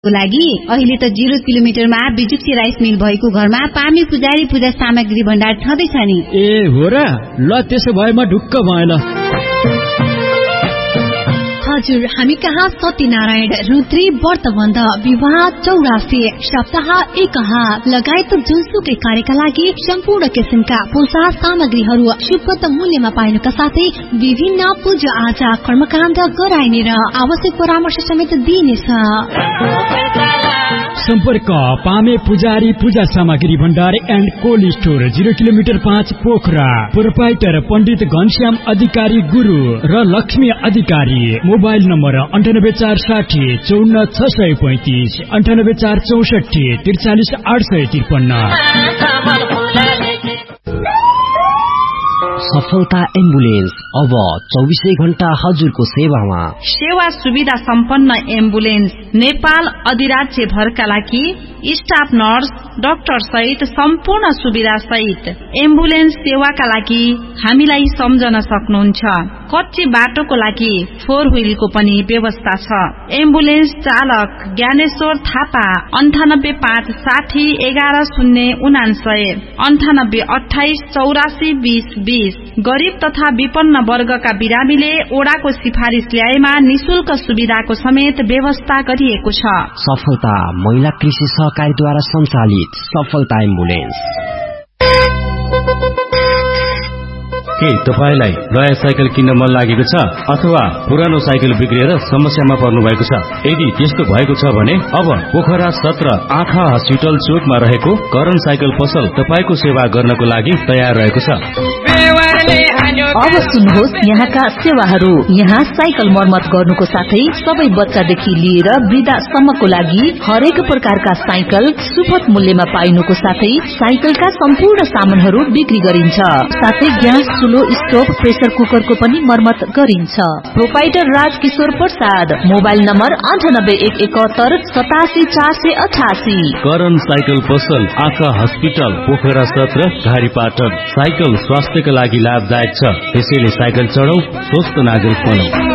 लागि अहिले त 0 किलोमिटरमा बिजुक्सी राइस मिल भएको घरमा पामी पुजारी पूजा सामग्री भण्डार छँदैछ नि। ए हो र, ल त्यसो भए म ढुक्क भएँ ल। हजुर, हामी कहाँ सत्यनारायण, रुद्री, व्रतबन्ध, विवाह, चौरासी, सप्ताह, एकहा लगायत जुनसुकै कार्यका लागि सम्पूर्ण किसिमका पूजा सामग्रीहरू सुपथ मूल्यमा पाइनुका साथै विभिन्न पूजा आजा कर्मकाण्ड गराइने र आवश्यक परामर्श समेत दिइनेछ। सम्पर्क पामे पुजारी पूजा सामग्री भण्डार and cold store, 0 kilometre 5 Pokhara. Proprietor पण्डित घनश्याम अधिकारी गुरु र लक्ष्मी अधिकारी। Mobile number 98460 54635, 98464 43853। सफलता एम्बुलेन्स अब 24 घण्टा हजुरको सेवामा। सेवा सुविधा सम्पन्न एम्बुलेन्स नेपाल अधिराज्य भरका लागि स्टाफ नर्स डाक्टर सहित सम्पूर्ण सुविधा सहित एम्बुलेन्स सेवाका लागि हामीलाई सम्झन सक्नुहुन्छ। कच्ची बाटोको लागि 4 व्हीलको पनि व्यवस्था छ। एम्बुलेन्स चालक ज्ञानेश्वर थापा 98 5 60 11 099, 98 28 84 20 20। गरीब तथा विपन्न वर्गका बिरामीले ओडाको सिफारिस ल्याएमा निशुल्क सुविधाको समेत व्यवस्था गरिएको छ। सफलता महिला कृषि सहकारीद्वारा सञ्चालित सफलता एम्बुलेन्स। के तपाईलाई नयाँ साइकल किन्न मन लागेको छ अथवा पुरानो साइकल बिग्रिएर समस्यामा पर्नु भएको छ? यदि त्यस्तो भएको छ भने अब पोखरा 17 आँखा हस्पिटल चोकमा रहेको करण साइकल पसल तपाईको सेवा गर्नको लागि तयार रहेको छ। अब सुन्नुहोस् यहाँका सेवाहरू। यहाँ साइकल मर्मत गर्नुको साथै सबै बच्चादेखि लिएर वृद्धासम्मको लागि हरेक प्रकारका साइकल सुपथ मूल्यमा पाइनुको साथै साइकलका सम्पूर्ण सामानहरू बिक्री गरिन्छ। साथै ग्यास चुलो, स्टोभ, प्रेसर कुकरको पनि मर्मत गरिन्छ। Proprietor Rajkishore Prasad. Mobile number 98 87 488। Karan cycle पसल आँखा हस्पिटल पोखरा 17 घारीपाटन। साइकल स्वास्थ्यका लागि लाभदायक छ, त्यसैले साइकल चढाउ, स्वस्थ नागरिक बनौं।